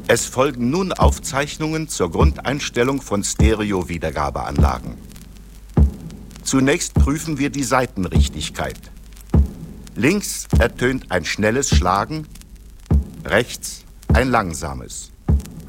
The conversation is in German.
Es folgen nun Aufzeichnungen zur Grundeinstellung von Stereo-Wiedergabeanlagen. Zunächst prüfen wir die Saitenrichtigkeit. Links ertönt ein schnelles Schlagen, rechts ein langsames.